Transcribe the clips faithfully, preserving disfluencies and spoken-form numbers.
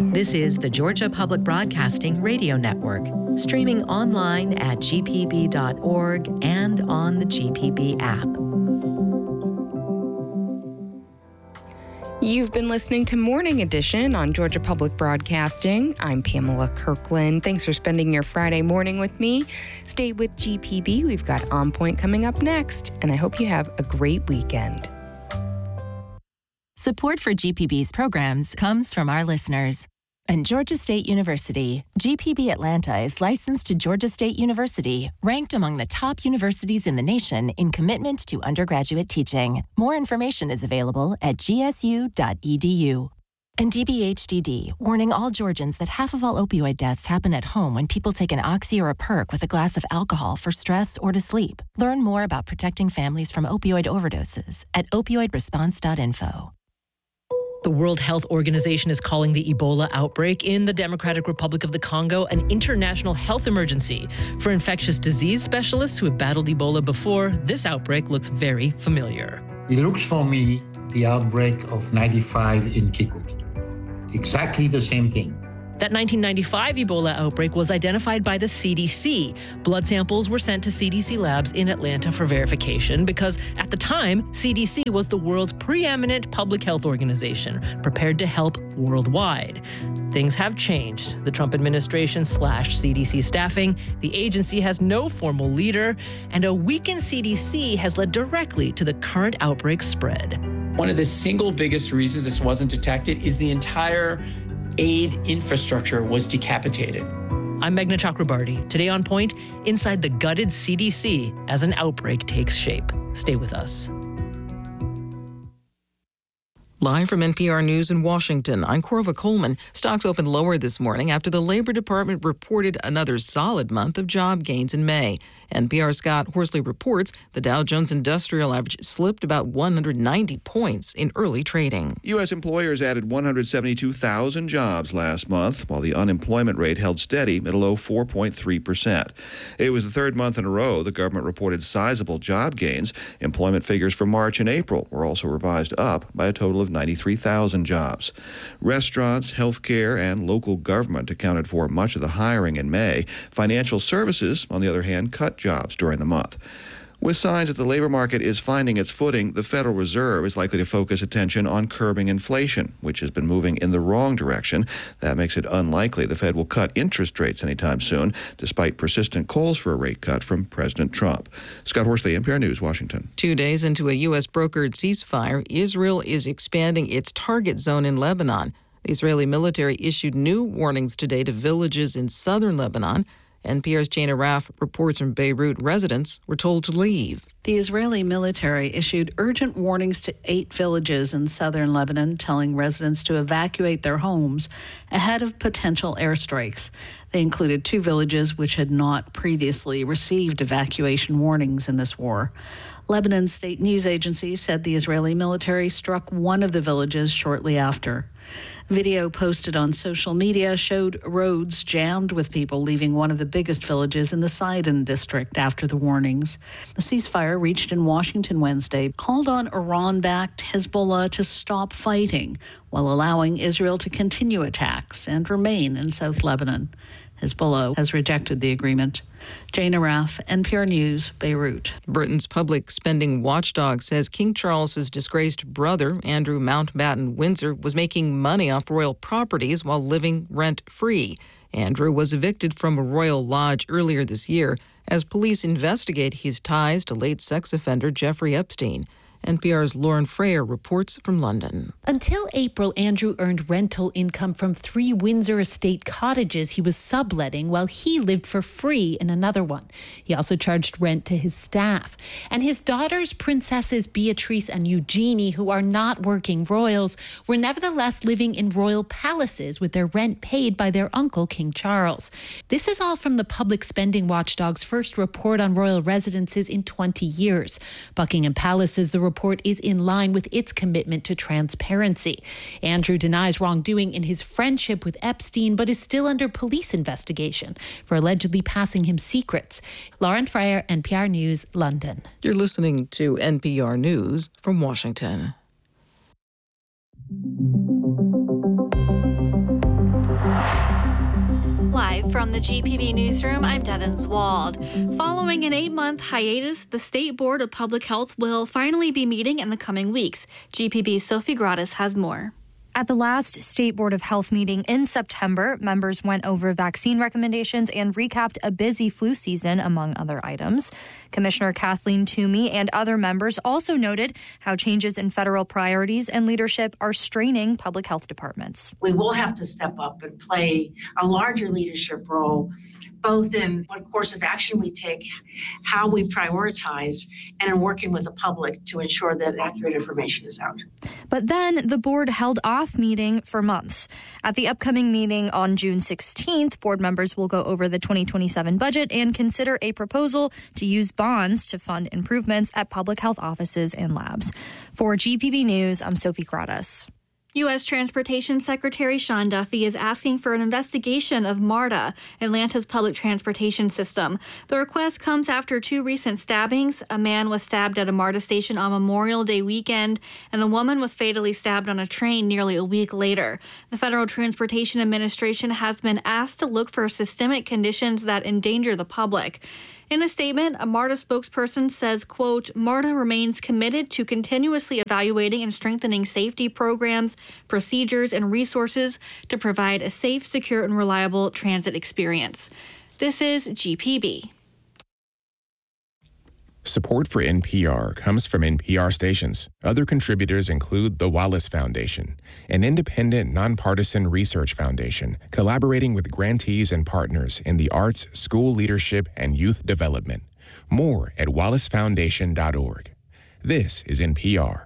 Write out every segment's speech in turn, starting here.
This is the Georgia Public Broadcasting Radio Network, streaming online at g p b dot org and on the G P B app. You've been listening to Morning Edition on Georgia Public Broadcasting. I'm Pamela Kirkland. Thanks for spending your Friday morning with me. Stay with G P B. We've got On Point coming up next, and I hope you have a great weekend. Support for G P B's programs comes from our listeners. And Georgia State University, G P B Atlanta is licensed to Georgia State University, ranked among the top universities in the nation in commitment to undergraduate teaching. More information is available at g s u dot e d u. And D B H D D, warning all Georgians that half of all opioid deaths happen at home when people take an Oxy or a Perk with a glass of alcohol for stress or to sleep. Learn more about protecting families from opioid overdoses at opioid response dot info. The World Health Organization is calling the Ebola outbreak in the Democratic Republic of the Congo an international health emergency. For infectious disease specialists who have battled Ebola before, this outbreak looks very familiar. It looks for me the outbreak of ninety-five in Kikwit. Exactly the same thing. That nineteen ninety-five Ebola outbreak was identified by the C D C. Blood samples were sent to C D C labs in Atlanta for verification because at the time, C D C was the world's preeminent public health organization, prepared to help worldwide. Things have changed. The Trump administration slashed C D C staffing, the agency has no formal leader, and a weakened C D C has led directly to the current outbreak spread. One of the single biggest reasons this wasn't detected is the entire aid infrastructure was decapitated. I'm Meghna Chakrabarti. Today on Point, inside the gutted C D C as an outbreak takes shape. Stay with us. Live from N P R News in Washington, I'm Corva Coleman. Stocks opened lower this morning after the Labor Department reported another solid month of job gains in May. N P R's Scott Horsley reports the Dow Jones Industrial Average slipped about one hundred ninety points in early trading. U S employers added one hundred seventy-two thousand jobs last month, while the unemployment rate held steady at a low four point three percent. It was the third month in a row the government reported sizable job gains. Employment figures for March and April were also revised up by a total of ninety-three thousand jobs. Restaurants, healthcare, and local government accounted for much of the hiring in May. Financial services, on the other hand, cut jobs during the month. With signs that the labor market is finding its footing, the Federal Reserve is likely to focus attention on curbing inflation, which has been moving in the wrong direction. That makes it unlikely the Fed will cut interest rates anytime soon, despite persistent calls for a rate cut from President Trump. Scott Horsley, N P R News, Washington. Two days into a U S brokered ceasefire, Israel is expanding its target zone in Lebanon. The Israeli military issued new warnings today to villages in southern Lebanon. N P R's Jana Raff reports from Beirut residents were told to leave. The Israeli military issued urgent warnings to eight villages in southern Lebanon, telling residents to evacuate their homes ahead of potential airstrikes. They included two villages which had not previously received evacuation warnings in this war. Lebanon's state news agency said the Israeli military struck one of the villages shortly after. Video posted on social media showed roads jammed with people leaving one of the biggest villages in the Sidon district after the warnings. The ceasefire reached in Washington Wednesday called on Iran-backed Hezbollah to stop fighting while allowing Israel to continue attacks and remain in South Lebanon. Hezbollah has rejected the agreement. Jana Raff, N P R News, Beirut. Britain's public spending watchdog says King Charles's disgraced brother, Andrew Mountbatten Windsor, was making money off royal properties while living rent-free. Andrew was evicted from a royal lodge earlier this year as police investigate his ties to late sex offender Jeffrey Epstein. N P R's Lauren Freyer reports from London. Until April, Andrew earned rental income from three Windsor estate cottages he was subletting while he lived for free in another one. He also charged rent to his staff. And his daughters, Princesses Beatrice and Eugenie, who are not working royals, were nevertheless living in royal palaces with their rent paid by their uncle, King Charles. This is all from the public spending watchdog's first report on royal residences in twenty years. Buckingham Palace says the report is in line with its commitment to transparency. Andrew denies wrongdoing in his friendship with Epstein, but is still under police investigation for allegedly passing him secrets. Lauren Freyer, N P R News, London. You're listening to N P R News from Washington. From the G P B Newsroom, I'm Devin Zwald. Following an eight-month hiatus, the State Board of Public Health will finally be meeting in the coming weeks. G P B's Sophie Gratis has more. At the last State Board of Health meeting in September, members went over vaccine recommendations and recapped a busy flu season, among other items. Commissioner Kathleen Toomey and other members also noted how changes in federal priorities and leadership are straining public health departments. We will have to step up and play a larger leadership role, both in what course of action we take, how we prioritize, and in working with the public to ensure that accurate information is out. But then the board held off meeting for months. At the upcoming meeting on June sixteenth, board members will go over the twenty twenty-seven budget and consider a proposal to use bonds to fund improvements at public health offices and labs. For G P B News, I'm Sophie Gratis. U S Transportation Secretary Sean Duffy is asking for an investigation of MARTA, Atlanta's public transportation system. The request comes after two recent stabbings. A man was stabbed at a MARTA station on Memorial Day weekend, and a woman was fatally stabbed on a train nearly a week later. The Federal Transportation Administration has been asked to look for systemic conditions that endanger the public. In a statement, a MARTA spokesperson says, quote, MARTA remains committed to continuously evaluating and strengthening safety programs, procedures, and resources to provide a safe, secure, and reliable transit experience. This is G P B. Support for N P R comes from N P R stations. Other contributors include the Wallace Foundation, an independent, nonpartisan research foundation collaborating with grantees and partners in the arts, school leadership, and youth development. More at wallace foundation dot org. This is N P R.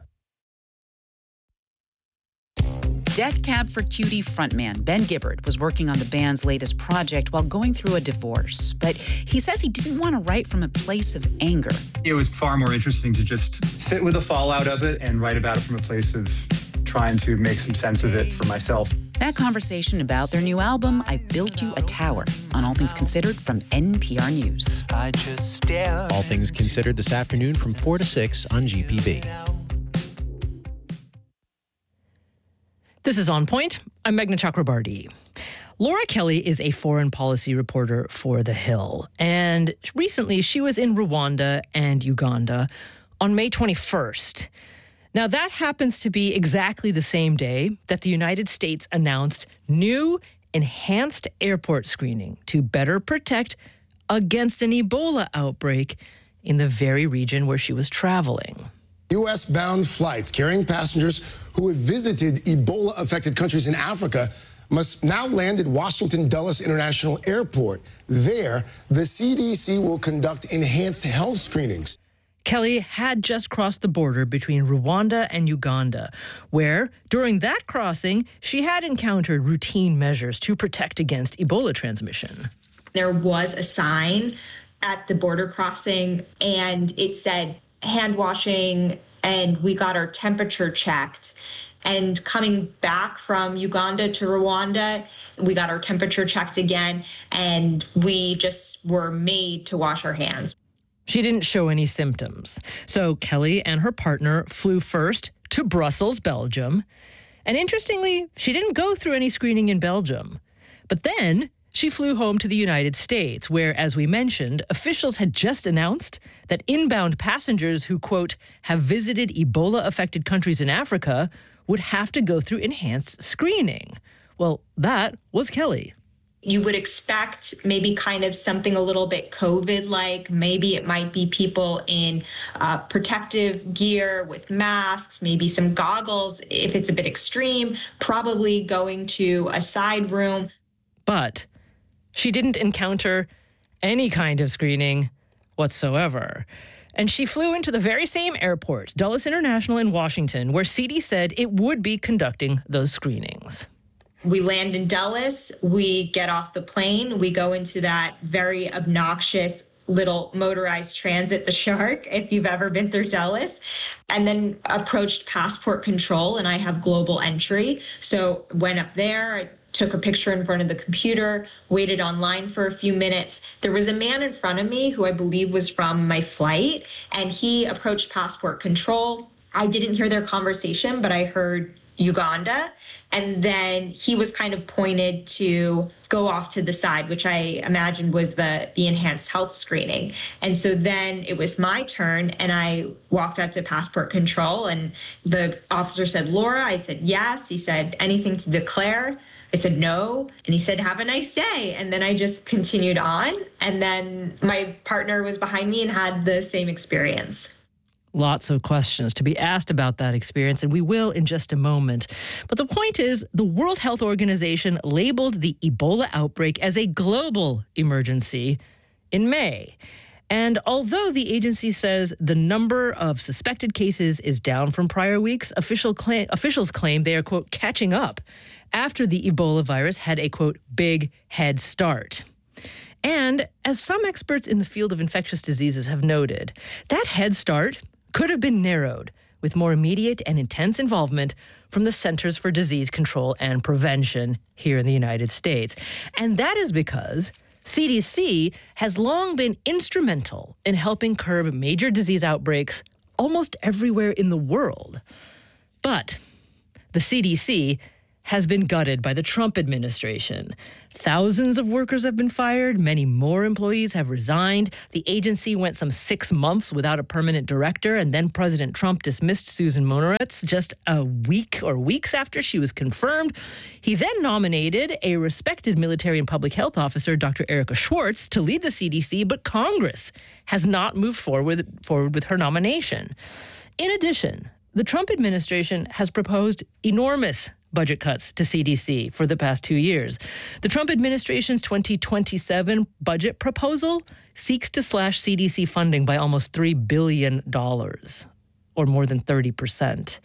Death Cab for Cutie frontman Ben Gibbard was working on the band's latest project while going through a divorce, but he says he didn't want to write from a place of anger. It was far more interesting to just sit with the fallout of it and write about it from a place of trying to make some sense of it for myself. That conversation about their new album, I Built You a Tower, on All Things Considered from N P R News. I just stare. All Things Considered this afternoon from four to six on G P B. This is On Point. I'm Meghna Chakrabarti. Laura Kelly is a foreign policy reporter for The Hill, and recently she was in Rwanda and Uganda on May twenty-first. Now, that happens to be exactly the same day that the United States announced new enhanced airport screening to better protect against an Ebola outbreak in the very region where she was traveling. U S-bound flights carrying passengers who have visited Ebola-affected countries in Africa must now land at Washington Dulles International Airport. There, the C D C will conduct enhanced health screenings. Kelly had just crossed the border between Rwanda and Uganda, where, during that crossing, she had encountered routine measures to protect against Ebola transmission. There was a sign at the border crossing, and it said, hand washing, and we got our temperature checked. And coming back from Uganda to Rwanda, we got our temperature checked again, and we just were made to wash our hands. She didn't show any symptoms. So Kelly and her partner flew first to Brussels, Belgium. And interestingly, she didn't go through any screening in Belgium. But then she flew home to the United States, where, as we mentioned, officials had just announced that inbound passengers who, quote, have visited Ebola-affected countries in Africa would have to go through enhanced screening. Well, that was Kelly. You would expect maybe kind of something a little bit COVID-like. Maybe it might be people in uh, protective gear with masks, maybe some goggles. If it's a bit extreme, probably going to a side room. But she didn't encounter any kind of screening whatsoever. And she flew into the very same airport, Dulles International in Washington, where C D said it would be conducting those screenings. We land in Dulles, we get off the plane, we go into that very obnoxious little motorized transit, the Shark, if you've ever been through Dulles, and then approached passport control, and I have global entry. So went up there, I took a picture in front of the computer, waited online for a few minutes. There was a man in front of me who I believe was from my flight, and he approached passport control. I didn't hear their conversation, but I heard Uganda. And then he was kind of pointed to go off to the side, which I imagined was the, the enhanced health screening. And so then it was my turn, and I walked up to passport control, and the officer said, Laura. I said, yes. He said, anything to declare? I said, no. And he said, have a nice day. And then I just continued on. And then my partner was behind me and had the same experience. Lots of questions to be asked about that experience, and we will in just a moment. But the point is, the World Health Organization labeled the Ebola outbreak as a global emergency in May. And although the agency says the number of suspected cases is down from prior weeks, official claim, officials claim they are, quote, catching up after the Ebola virus had a, quote, big head start. And as some experts in the field of infectious diseases have noted, that head start could have been narrowed with more immediate and intense involvement from the Centers for Disease Control and Prevention here in the United States. And that is because C D C has long been instrumental in helping curb major disease outbreaks almost everywhere in the world. But the C D C has been gutted by the Trump administration. Thousands of workers have been fired. Many more employees have resigned. The agency went some six months without a permanent director, and then President Trump dismissed Susan Monoritz just a week or weeks after she was confirmed. He then nominated a respected military and public health officer, Doctor Erica Schwartz, to lead the C D C, but Congress has not moved forward, forward with her nomination. In addition, the Trump administration has proposed enormous budget cuts to C D C for the past two years. The Trump administration's twenty twenty-seven budget proposal seeks to slash C D C funding by almost three billion dollars, or more than thirty percent.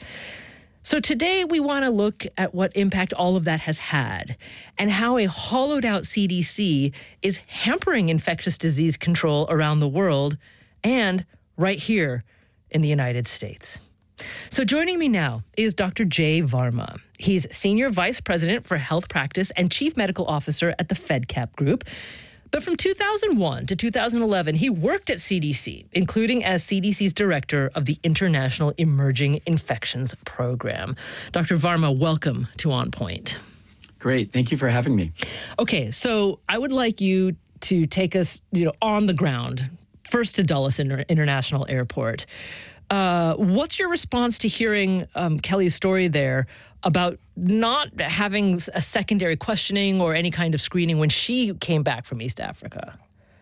So today we want to look at what impact all of that has had and how a hollowed out C D C is hampering infectious disease control around the world and right here in the United States. So joining me now is Doctor Jay Varma. He's Senior Vice President for Health Practice and Chief Medical Officer at the FedCap Group. But from two thousand one to two thousand eleven, he worked at C D C, including as C D C's Director of the International Emerging Infections Program. Doctor Varma, welcome to On Point. Great. Thank you for having me. Okay, so I would like you to take us, you know, on the ground, first to Dulles Inter- International Airport. Uh, what's your response to hearing um, Kelly's story there about not having a secondary questioning or any kind of screening when she came back from East Africa?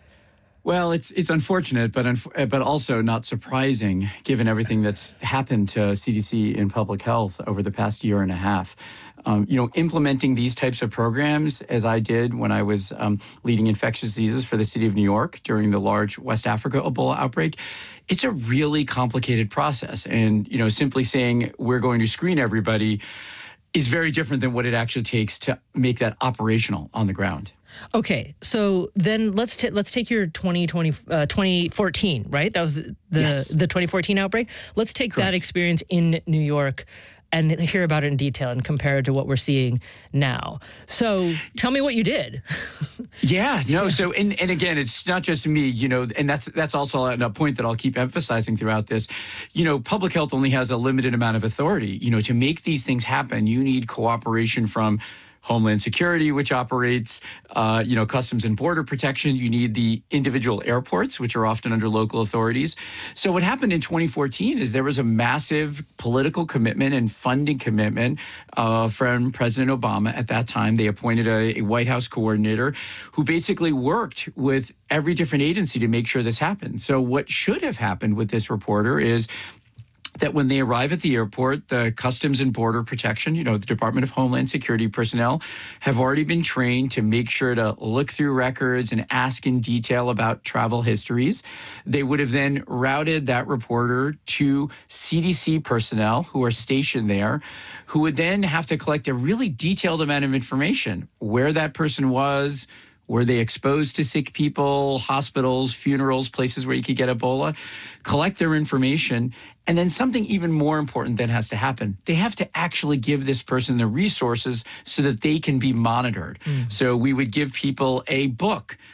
Well, it's it's unfortunate, but unf- but also not surprising, given everything that's happened to C D C in public health over the past year and a half. Um, you know, implementing these types of programs, as I did when I was um, leading infectious diseases for the city of New York during the large West Africa Ebola outbreak, it's a really complicated process. And, you know, simply saying we're going to screen everybody is very different than what it actually takes to make that operational on the ground. Okay, so then let's t- let's take your twenty twenty, uh, twenty fourteen, right? That was the the, Yes. the twenty fourteen outbreak. Let's take Correct. that experience in New York and hear about it in detail and compare it to what we're seeing now. So tell me what you did. Yeah, no. So, and, and again, it's not just me, you know, and that's that's also a point that I'll keep emphasizing throughout this. You know, public health only has a limited amount of authority. You know, to make these things happen, you need cooperation from Homeland Security, which operates, uh, you know, Customs and Border Protection. You need the individual airports, which are often under local authorities. So what happened in twenty fourteen is there was a massive political commitment and funding commitment uh, from President Obama at that time. They appointed a, a White House coordinator who basically worked with every different agency to make sure this happened. So what should have happened with this reporter is that when they arrive at the airport, the Customs and Border Protection, you know, the Department of Homeland Security personnel have already been trained to make sure to look through records and ask in detail about travel histories. They would have then routed that reporter to C D C personnel who are stationed there, who would then have to collect a really detailed amount of information, where that person was, were they exposed to sick people, hospitals, funerals, places where you could get Ebola, collect their information. And then something even more important that has to happen. They have to actually give this person the resources so that they can be monitored. Mm. So we would give people a book,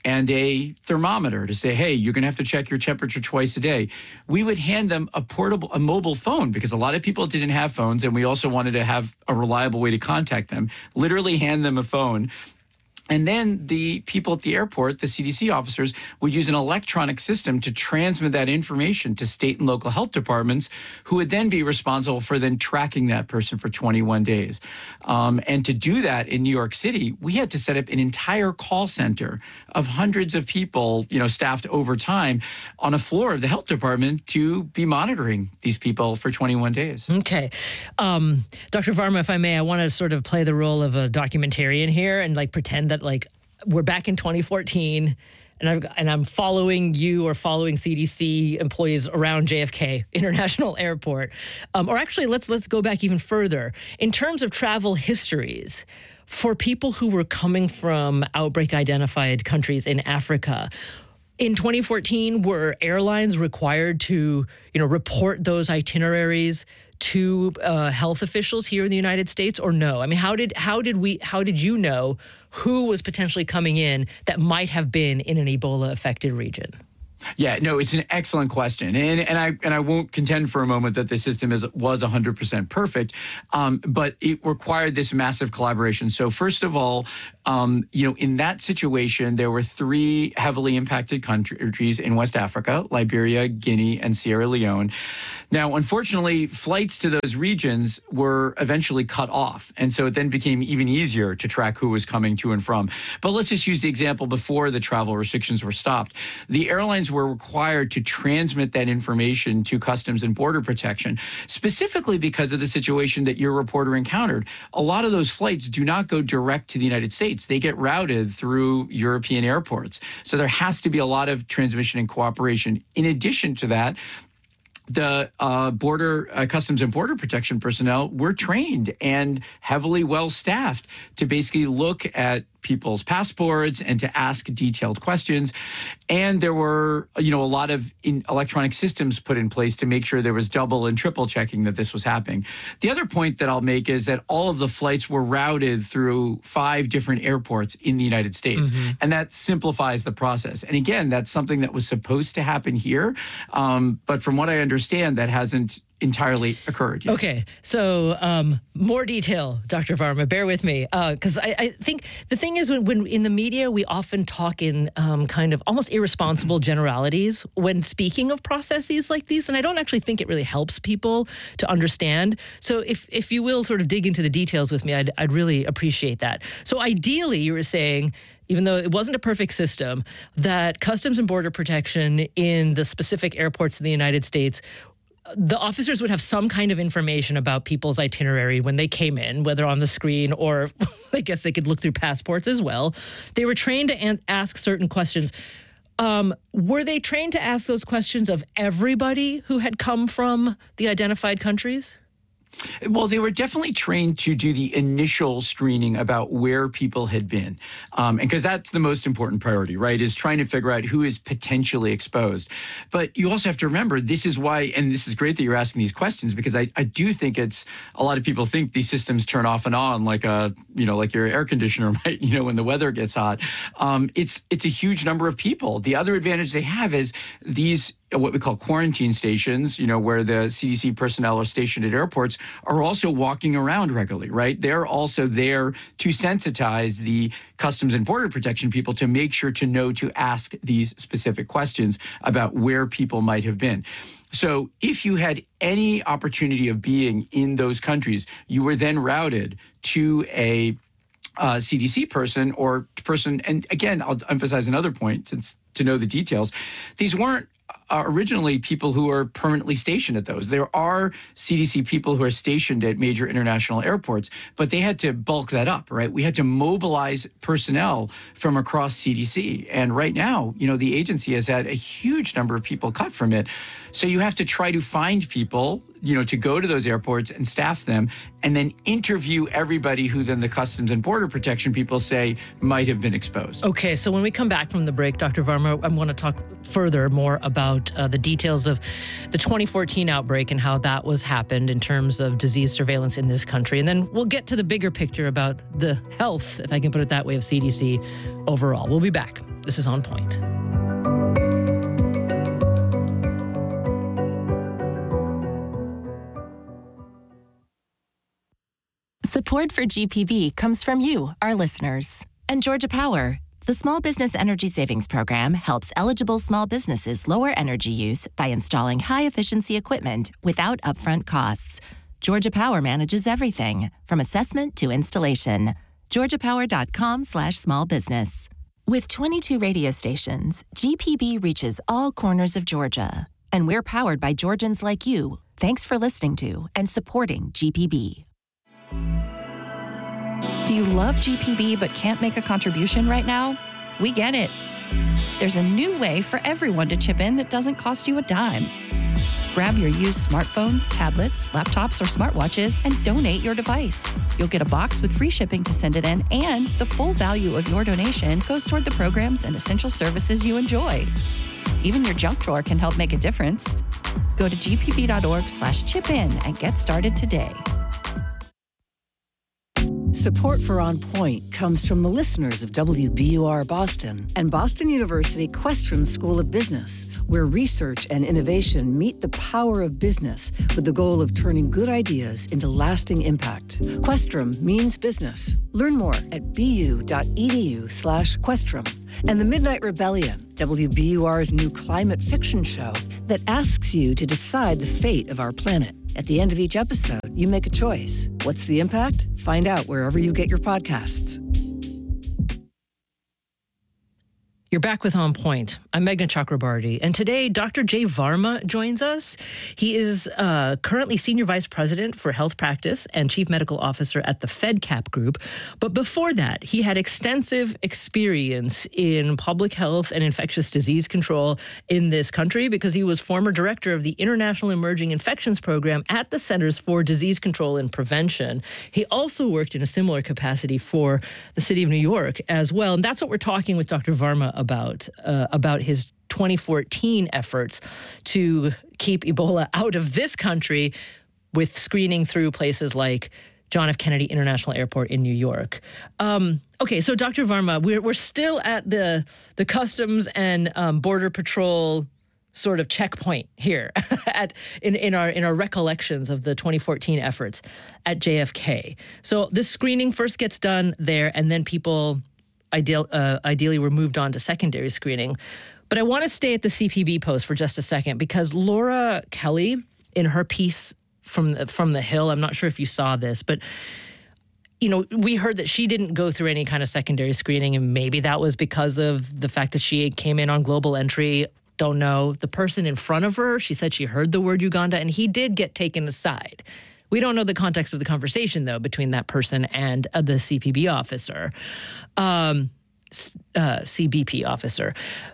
and a thermometer to say, hey, you're going to have to check your temperature twice a day. We would hand them a portable, a mobile phone, because a lot of people didn't have phones, and we also wanted to have a reliable way to contact them. Literally hand them a phone. And then the people at the airport, the C D C officers, would use an electronic system to transmit that information to state and local health departments, who would then be responsible for then tracking that person for twenty-one days. Um, and to do that in New York City, we had to set up an entire call center of hundreds of people, you know, staffed over time on a floor of the health department to be monitoring these people for twenty-one days. Okay. Um, Doctor Varma, if I may, I want to sort of play the role of a documentarian here and like pretend that like we're back in twenty fourteen and I've and I'm following you or following C D C employees around J F K International Airport. Um, or actually, let's let's go back even further. In terms of travel histories, for people who were coming from outbreak identified countries in Africa, in twenty fourteen, were airlines required to, you know, report those itineraries to uh, health officials here in the United States, or no? I mean, how did how did we how did you know who was potentially coming in that might have been in an Ebola affected region? Yeah, no, it's an excellent question, and and I and I won't contend for a moment that the system is was one hundred percent perfect, um, but it required this massive collaboration. So first of all, um, you know, in that situation, there were three heavily impacted countries in West Africa: Liberia, Guinea, and Sierra Leone. Now, unfortunately, flights to those regions were eventually cut off, and so it then became even easier to track who was coming to and from. But let's just use the example before the travel restrictions were stopped. The airlines were required to transmit that information to Customs and Border Protection, specifically because of the situation that your reporter encountered. A lot of those flights do not go direct to the United States. They get routed through European airports. So there has to be a lot of transmission and cooperation. In addition to that, the uh, border uh, Customs and Border Protection personnel were trained and heavily well-staffed to basically look at people's passports and to ask detailed questions. And there were, you know, a lot of in electronic systems put in place to make sure there was double and triple checking that this was happening. The other point that I'll make is that all of the flights were routed through five different airports in the United States. Mm-hmm. And that simplifies the process. And again, that's something that was supposed to happen here. Um, but from what I understand, that hasn't entirely occurred yet. Okay, so um, more detail, Doctor Varma, bear with me, because uh, I, I think the thing is when, when in the media, we often talk in um, kind of almost irresponsible generalities when speaking of processes like these, and I don't actually think it really helps people to understand. So if if you will sort of dig into the details with me, I'd, I'd really appreciate that. So ideally, you were saying, even though it wasn't a perfect system, that Customs and Border Protection in the specific airports in the United States, the officers would have some kind of information about people's itinerary when they came in, whether on the screen or I guess they could look through passports as well. They were trained to an- ask certain questions. Um, were they trained to ask those questions of everybody who had come from the identified countries? Well, they were definitely trained to do the initial screening about where people had been. Um, and because that's the most important priority, right, is trying to figure out who is potentially exposed. But you also have to remember, this is why, and this is great that you're asking these questions, because I, I do think it's, a lot of people think these systems turn off and on like a, you know, like your air conditioner, right, you know, when the weather gets hot. Um, it's, it's a huge number of people. The other advantage they have is these what we call quarantine stations, you know, where the C D C personnel are stationed at airports, are also walking around regularly, right? They're also there to sensitize the Customs and Border Protection people to make sure to know to ask these specific questions about where people might have been. So if you had any opportunity of being in those countries, you were then routed to a uh, C D C person or person. And again, I'll emphasize another point, since to know the details, these weren't Uh, originally people who are permanently stationed at those. There are C D C people who are stationed at major international airports, but they had to bulk that up, right? We had to mobilize personnel from across C D C. And right now, you know, the agency has had a huge number of people cut from it. So you have to try to find people, you know, to go to those airports and staff them, and then interview everybody who then the Customs and Border Protection people say might have been exposed. Okay, so when we come back from the break, Doctor Varma, I want to talk further more about uh, the details of the twenty fourteen outbreak and how that was happened in terms of disease surveillance in this country. And then we'll get to the bigger picture about the health, if I can put it that way, of C D C overall. We'll be back This is On Point. Support for G P B comes from you, our listeners. And Georgia Power, the Small Business Energy Savings Program, helps eligible small businesses lower energy use by installing high-efficiency equipment without upfront costs. Georgia Power manages everything, from assessment to installation. georgiapower.com slash small business. With twenty-two radio stations, G P B reaches all corners of Georgia. And we're powered by Georgians like you. Thanks for listening to and supporting G P B. Do you love G P B but can't make a contribution right now? We get it. There's a new way for everyone to chip in that doesn't cost you a dime. Grab your used smartphones, tablets, laptops, or smartwatches and donate your device. You'll get a box with free shipping to send it in, and the full value of your donation goes toward the programs and essential services you enjoy. Even your junk drawer can help make a difference. Go to gpb.org slash chip in and get started today. Support for On Point comes from the listeners of W B U R Boston and Boston University Questrom School of Business, where research and innovation meet the power of business with the goal of turning good ideas into lasting impact. Questrom means business. Learn more at bu.edu slash Questrom. And The Midnight Rebellion, W B U R's new climate fiction show that asks you to decide the fate of our planet. At the end of each episode, you make a choice. What's the impact? Find out wherever you get your podcasts. You're back with On Point. I'm Meghna Chakrabarty, and today Doctor Jay Varma joins us. He is uh, currently Senior Vice President for Health Practice and Chief Medical Officer at the FedCap Group. But before that, he had extensive experience in public health and infectious disease control in this country because he was former director of the International Emerging Infections Program at the Centers for Disease Control and Prevention. He also worked in a similar capacity for the city of New York as well. And that's what we're talking with Doctor Varma about. about uh, about his twenty fourteen efforts to keep Ebola out of this country with screening through places like John F. Kennedy International Airport in New York. Um, okay, so Doctor Varma, we're we're still at the the Customs and um, Border Patrol sort of checkpoint here at in, in our in our recollections of the twenty fourteen efforts at J F K. So this screening first gets done there, and then people Ideal, uh, ideally, we're moved on to secondary screening. But I want to stay at the C P B post for just a second because Laura Kelly, in her piece from the, from the Hill, I'm not sure if you saw this, but you know, we heard that she didn't go through any kind of secondary screening, and maybe that was because of the fact that she came in on global entry. Don't know. The person in front of her, she said she heard the word Uganda, and he did get taken aside. We don't know the context of the conversation, though, between that person and uh, the C P B officer, um, uh, C B P officer.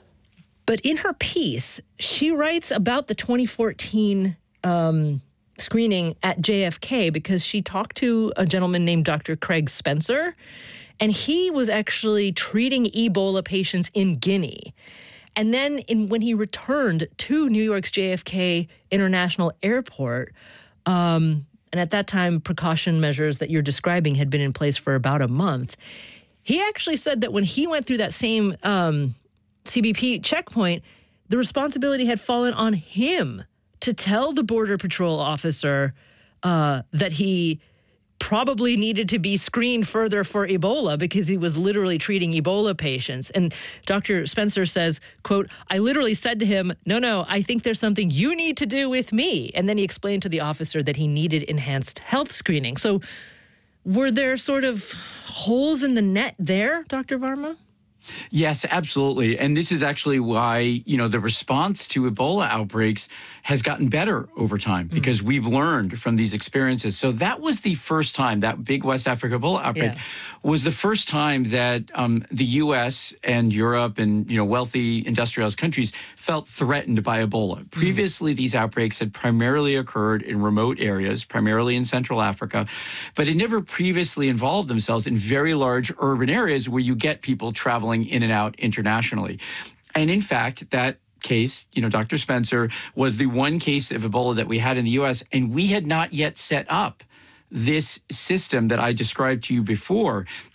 But in her piece, she writes about the twenty fourteen um, screening at J F K because she talked to a gentleman named Doctor Craig Spencer, and he was actually treating Ebola patients in Guinea. And then in, when he returned to New York's J F K International Airport, um, and at that time, precaution measures that you're describing had been in place for about a month. He actually said that when he went through that same um, C B P checkpoint, the responsibility had fallen on him to tell the Border Patrol officer uh, that he probably needed to be screened further for Ebola because he was literally treating Ebola patients. And Doctor Spencer says, quote, I literally said to him, no, no, I think there's something you need to do with me. And then he explained to the officer that he needed enhanced health screening. So were there sort of holes in the net there, Doctor Varma? Yes, absolutely. And this is actually why, you know, the response to Ebola outbreaks has gotten better over time because mm. we've learned from these experiences. So that was the first time, that big West Africa Ebola outbreak yeah. was the first time that um, the U S and Europe and, you know, wealthy industrialized countries felt threatened by Ebola. Previously, mm. these outbreaks had primarily occurred in remote areas, primarily in Central Africa, but it never previously involved themselves in very large urban areas where you get people traveling in and out internationally. And in fact, that case, you know, Doctor Spencer was the one case of Ebola that we had in the U S, and we had not yet set up this system that I described to you before.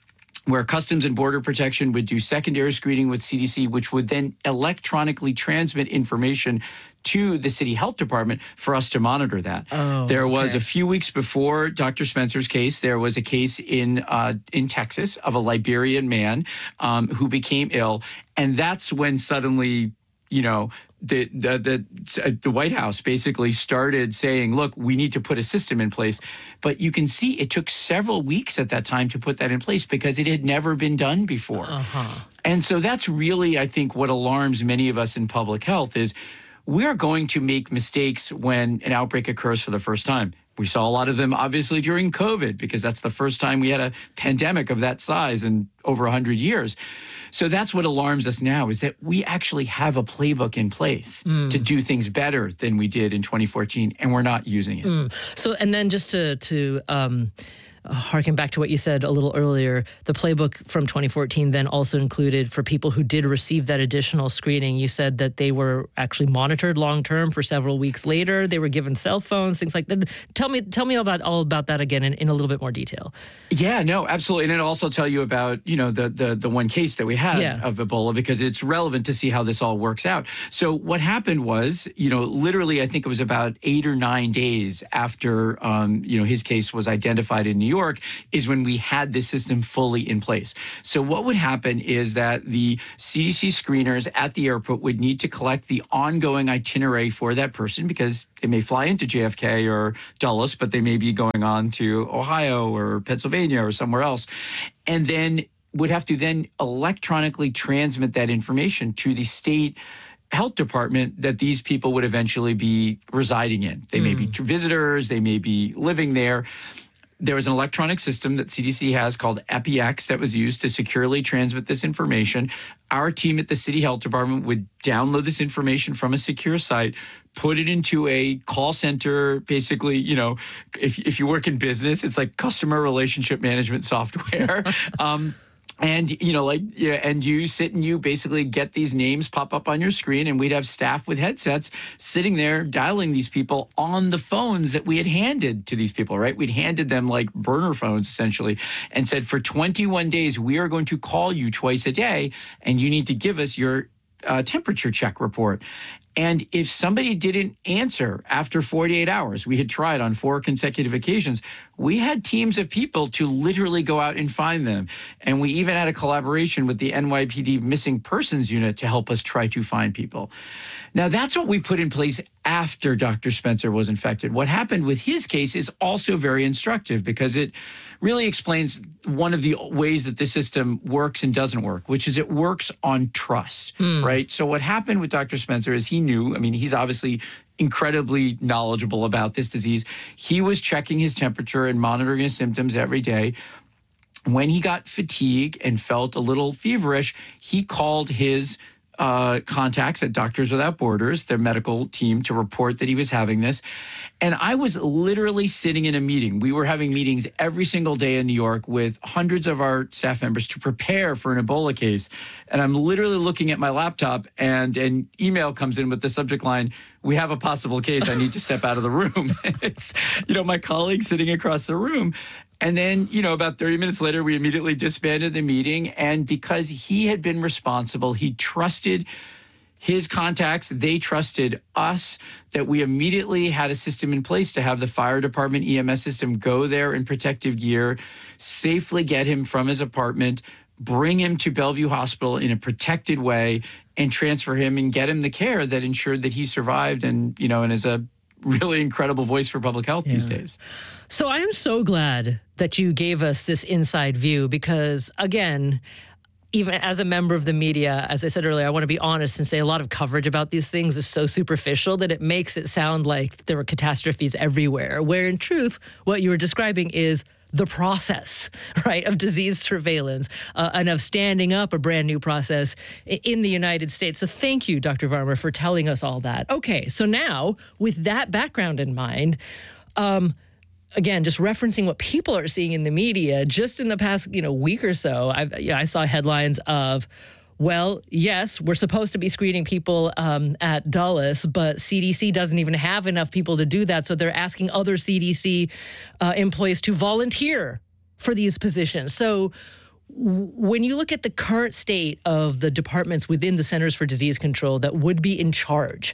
where Customs and Border Protection would do secondary screening with C D C, which would then electronically transmit information to the city health department for us to monitor that. Oh, there was okay. a few weeks before Doctor Spencer's case, there was a case in uh, in Texas of a Liberian man um, who became ill. And that's when suddenly, you know, the, the the the White House basically started saying, look, we need to put a system in place. But you can see it took several weeks at that time to put that in place because it had never been done before. Uh-huh. And so that's really, I think, what alarms many of us in public health is we're going to make mistakes when an outbreak occurs for the first time. We saw a lot of them, obviously, during COVID, because that's the first time we had a pandemic of that size in over one hundred years. So that's what alarms us now, is that we actually have a playbook in place Mm. to do things better than we did in twenty fourteen, and we're not using it. Mm. So, and then just to, to um, harken back to what you said a little earlier, the playbook from twenty fourteen then also included for people who did receive that additional screening, you said that they were actually monitored long-term for several weeks later. They were given cell phones, things like that. Tell me, tell me about all about that again in, in a little bit more detail. Yeah, no, absolutely. And it'll also tell you about, you know, the the the one case that we had Yeah. of Ebola, because it's relevant to see how this all works out. So what happened was, you know, literally, I think it was about eight or nine days after, um, you know, his case was identified in New York, is when we had this system fully in place. So what would happen is that the C D C screeners at the airport would need to collect the ongoing itinerary for that person, because they may fly into J F K or Dulles, but they may be going on to Ohio or Pennsylvania or somewhere else, and then would have to then electronically transmit that information to the state health department that these people would eventually be residing in. They may be visitors, they may be living there. There was an electronic system that C D C has called EpiX that was used to securely transmit this information. Our team at the City Health Department would download this information from a secure site, put it into a call center. Basically, you know, if, if you work in business, it's like customer relationship management software. um, And, you know, like, yeah, and you sit and you basically get these names pop up on your screen, and we'd have staff with headsets sitting there dialing these people on the phones that we had handed to these people, right? We'd handed them like burner phones, essentially, and said, for twenty-one days, we are going to call you twice a day, and you need to give us your uh, temperature check report. And if somebody didn't answer after forty-eight hours, we had tried on four consecutive occasions, we had teams of people to literally go out and find them. And we even had a collaboration with the N Y P D Missing Persons Unit to help us try to find people. Now, that's what we put in place after Doctor Spencer was infected. What happened with his case is also very instructive, because it really explains one of the ways that the system works and doesn't work, which is it works on trust, Hmm. right? So what happened with Doctor Spencer is he knew, I mean, he's obviously incredibly knowledgeable about this disease. He was checking his temperature and monitoring his symptoms every day. When he got fatigue and felt a little feverish, he called his Uh, contacts at Doctors Without Borders, their medical team, to report that he was having this. And I was literally sitting in a meeting. We were having meetings every single day in New York with hundreds of our staff members to prepare for an Ebola case. And I'm literally looking at my laptop, and an email comes in with the subject line, "We have a possible case. I need to step out of the room." It's, you know, my colleague sitting across the room. And then, you know, about thirty minutes later, we immediately disbanded the meeting. And because he had been responsible, he trusted his contacts, they trusted us, that we immediately had a system in place to have the fire department E M S system go there in protective gear, safely get him from his apartment, bring him to Bellevue Hospital in a protected way, and transfer him and get him the care that ensured that he survived, and, you know, and is a really incredible voice for public health Yeah. these days. So I am so glad that you gave us this inside view, because, again, even as a member of the media, as I said earlier, I want to be honest and say a lot of coverage about these things is so superficial that it makes it sound like there were catastrophes everywhere, where in truth, what you were describing is the process, right, of disease surveillance uh, and of standing up a brand new process in the United States. So thank you, Doctor Varma, for telling us all that. Okay, so now with that background in mind, um, again, just referencing what people are seeing in the media, just in the past, you know, week or so, I've, you know, I saw headlines of, well, yes, we're supposed to be screening people um, at Dulles, but C D C doesn't even have enough people to do that. So they're asking other C D C uh, employees to volunteer for these positions. So when you look at the current state of the departments within the Centers for Disease Control that would be in charge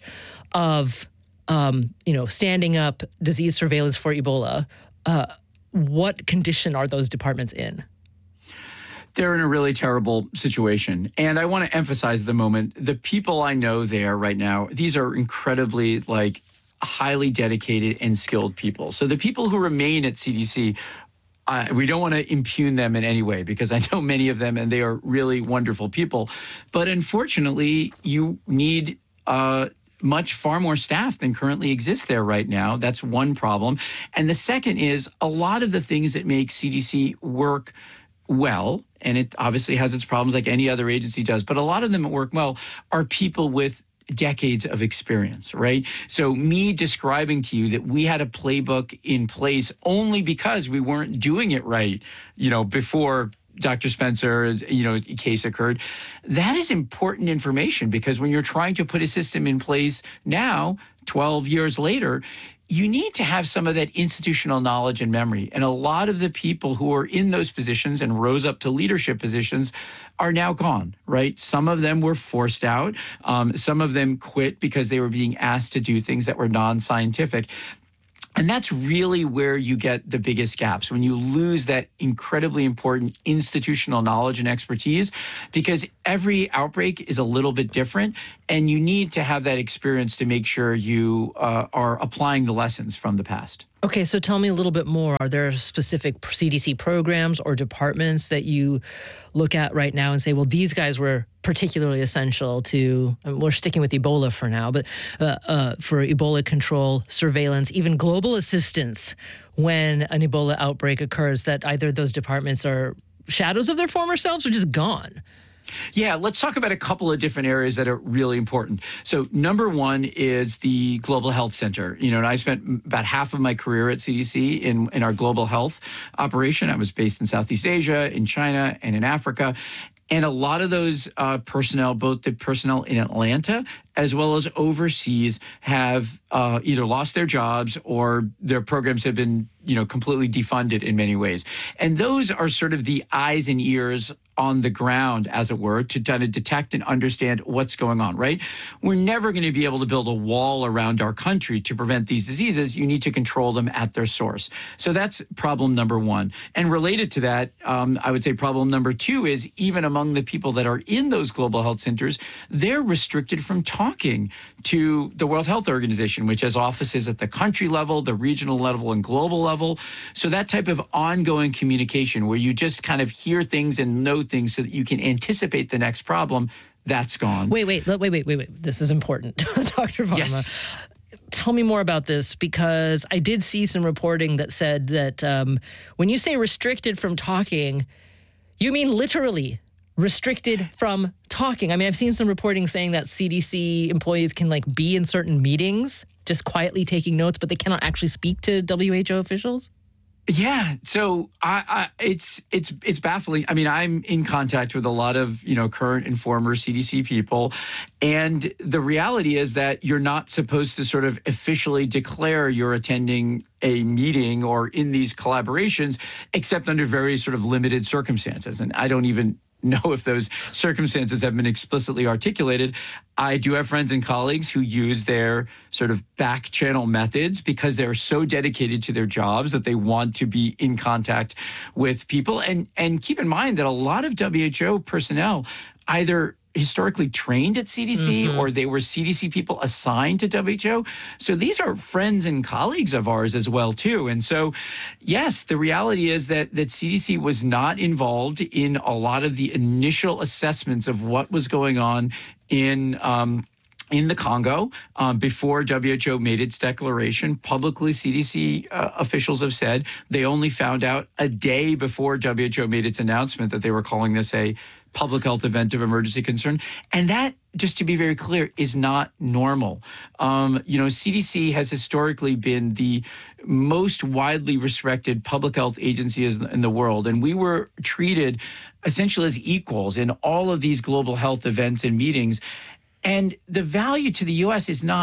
of, um, you know, standing up disease surveillance for Ebola, uh, what condition are those departments in? They're in a really terrible situation. And I want to emphasize at the moment, the people I know there right now, these are incredibly, like, highly dedicated and skilled people. So the people who remain at C D C, uh, we don't want to impugn them in any way, because I know many of them and they are really wonderful people. But unfortunately, you need uh, much far more staff than currently exists there right now. That's one problem. And the second is a lot of the things that make C D C work well, and it obviously has its problems like any other agency does, but a lot of them that work well are people with decades of experience, right? So me describing to you that we had a playbook in place only because we weren't doing it right, you know, before Doctor Spencer, you know, case occurred, that is important information, because when you're trying to put a system in place now, twelve years later, you need to have some of that institutional knowledge and memory. And a lot of the people who are in those positions and rose up to leadership positions are now gone, right? Some of them were forced out. Um, some of them quit because they were being asked to do things that were non-scientific. And that's really where you get the biggest gaps, when you lose that incredibly important institutional knowledge and expertise, because every outbreak is a little bit different, and you need to have that experience to make sure you uh, are applying the lessons from the past. Okay, so tell me a little bit more. Are there specific C D C programs or departments that you look at right now and say, well, these guys were particularly essential to, and we're sticking with Ebola for now, but uh, uh, for Ebola control, surveillance, even global assistance when an Ebola outbreak occurs, that either those departments are shadows of their former selves or just gone? Yeah, let's talk about a couple of different areas that are really important. So number one is the Global Health Center. You know, and I spent about half of my career at C D C in, in our global health operation. I was based in Southeast Asia, in China, and in Africa. And a lot of those uh, personnel, both the personnel in Atlanta as well as overseas, have uh, either lost their jobs or their programs have been, you know, completely defunded in many ways. And those are sort of the eyes and ears on the ground, as it were, to kind of detect and understand what's going on, right? We're never going to be able to build a wall around our country to prevent these diseases. You need to control them at their source. So that's problem number one. And related to that, um, I would say problem number two is, even among the people that are in those global health centers, they're restricted from talking to the World Health Organization, which has offices at the country level, the regional level, and global level. So that type of ongoing communication where you just kind of hear things and know things so that you can anticipate the next problem, that's gone. Wait, wait, wait, wait, wait, wait. This is important, Doctor Varma. Yes. Tell me more about this, because I did see some reporting that said that um, when you say restricted from talking, you mean literally restricted from talking. I mean, I've seen some reporting saying that C D C employees can like be in certain meetings, just quietly taking notes, but they cannot actually speak to W H O officials. Yeah, so I, I, it's it's it's baffling. I mean, I'm in contact with a lot of, you know, current and former C D C people, and the reality is that you're not supposed to sort of officially declare you're attending a meeting or in these collaborations, except under very sort of limited circumstances. And I don't even know if those circumstances have been explicitly articulated. I do have friends and colleagues who use their sort of back channel methods because they're so dedicated to their jobs that they want to be in contact with people. And, and keep in mind that a lot of W H O personnel either historically trained at C D C mm-hmm. or they were C D C people assigned to W H O. So these are friends and colleagues of ours as well, too. And so, yes, the reality is that, that C D C was not involved in a lot of the initial assessments of what was going on in um, in the Congo um, before W H O made its declaration. Publicly, C D C uh, officials have said they only found out a day before W H O made its announcement that they were calling this a public health event of emergency concern. And that, just to be very clear, is not normal. Um, you know, C D C has historically been the most widely respected public health agency in the world. And we were treated essentially as equals in all of these global health events and meetings. And the value to the U S is not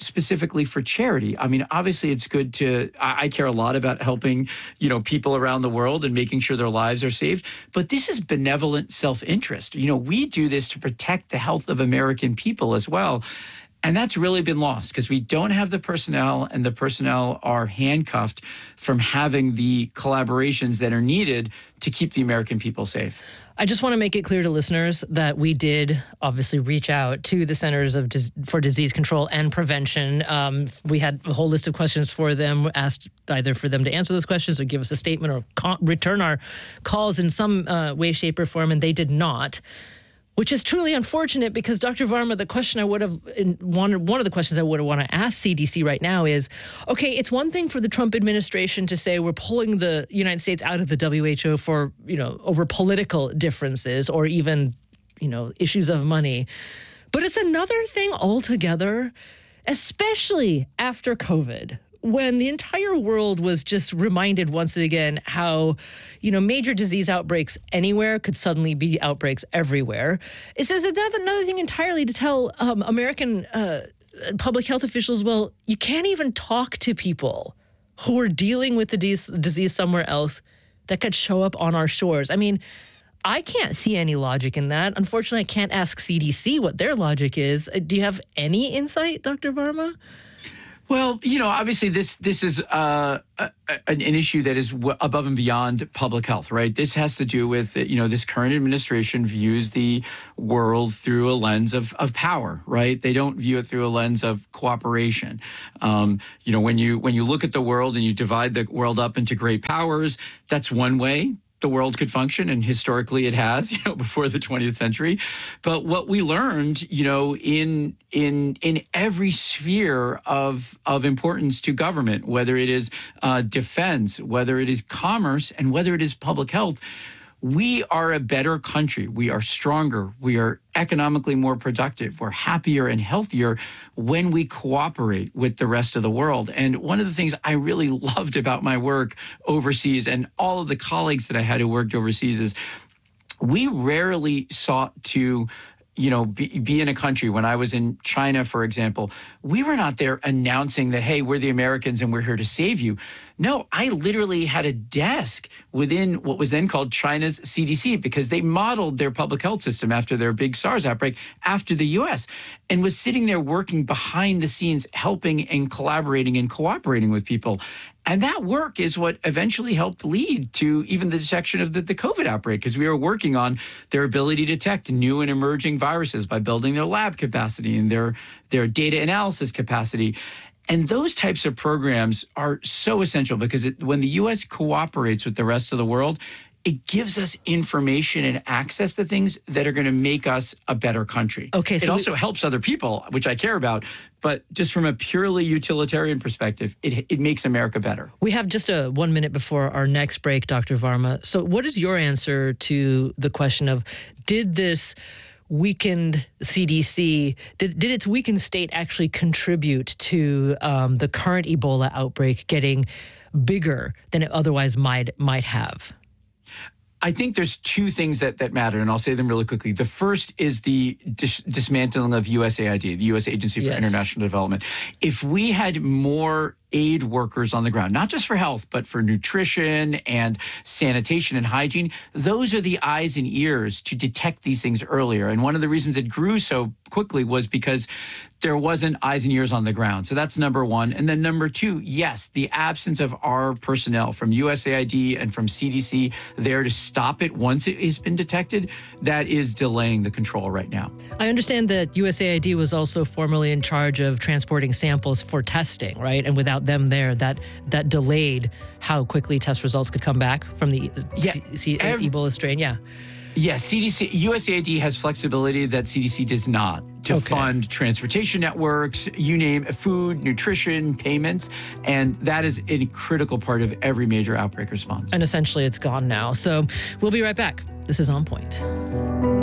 specifically for charity. I mean, obviously it's good to, I, I care a lot about helping, you know, people around the world and making sure their lives are saved. But this is benevolent self-interest. You know, we do this to protect the health of American people as well. And that's really been lost because we don't have the personnel, and the personnel are handcuffed from having the collaborations that are needed to keep the American people safe. I just want to make it clear to listeners that we did obviously reach out to the Centers of Dis- for Disease Control and Prevention. Um, we had a whole list of questions for them, asked either for them to answer those questions or give us a statement or co- return our calls in some uh, way, shape, or form, and they did not. Which is truly unfortunate because, Doctor Varma, the question I would have wanted, one of the questions I would have want to ask C D C right now is, okay, it's one thing for the Trump administration to say we're pulling the United States out of the W H O for, you know, over political differences or even, you know, issues of money. But it's another thing altogether, especially after COVID, when the entire world was just reminded once again how, you know, major disease outbreaks anywhere could suddenly be outbreaks everywhere. It says it's another thing entirely to tell um, American uh, public health officials, well, you can't even talk to people who are dealing with the de- disease somewhere else that could show up on our shores. I mean, I can't see any logic in that. Unfortunately, I can't ask C D C what their logic is. Do you have any insight, Doctor Varma? Well, you know, obviously this this is uh, a, an issue that is w- above and beyond public health, right? This has to do with, you know, this current administration views the world through a lens of, of power, right? They don't view it through a lens of cooperation. Um, you know, when you when you look at the world and you divide the world up into great powers, that's one way the world could function, and historically it has, you know, before the twentieth century. But what we learned, you know, in in in every sphere of of importance to government, whether it is uh, defense, whether it is commerce, and whether it is public health, we are a better country. We are stronger. We are economically more productive. We're happier and healthier when we cooperate with the rest of the world. And one of the things I really loved about my work overseas and all of the colleagues that I had who worked overseas is we rarely sought to, you know, be, be in a country. When I was in China, for example, we were not there announcing that, hey, we're the Americans and we're here to save you. No, I literally had a desk within what was then called China's C D C because they modeled their public health system after their big SARS outbreak after the U S and was sitting there working behind the scenes, helping and collaborating and cooperating with people. And that work is what eventually helped lead to even the detection of the, the COVID outbreak, because we were working on their ability to detect new and emerging viruses by building their lab capacity and their, their data analysis capacity. And those types of programs are so essential because it, when the U S cooperates with the rest of the world, it gives us information and access to things that are going to make us a better country. Okay, so it also we, helps other people, which I care about. But just from a purely utilitarian perspective, it, it makes America better. We have just a one minute before our next break, Doctor Varma. So what is your answer to the question of, did this weakened C D C, did, did its weakened state actually contribute to um, the current Ebola outbreak getting bigger than it otherwise might might have? I think there's two things that, that matter, and I'll say them really quickly. The first is the dis- dismantling of U S A I D, the U S Agency for yes. International Development. If we had more aid workers on the ground, not just for health, but for nutrition and sanitation and hygiene, those are the eyes and ears to detect these things earlier. And one of the reasons it grew so quickly was because there wasn't eyes and ears on the ground. So that's number one. And then number two, yes, the absence of our personnel from U S A I D and from C D C there to stop it once it has been detected, that is delaying the control right now. I understand that U S A I D was also formerly in charge of transporting samples for testing, right? And without them there, that that delayed how quickly test results could come back from the yeah, C- C- every, Ebola strain. Yeah. Yeah, C D C, U S A I D has flexibility that C D C does not to okay. fund transportation networks, you name it, food, nutrition, payments, and that is a critical part of every major outbreak response. And essentially it's gone now. So we'll be right back. This is On Point.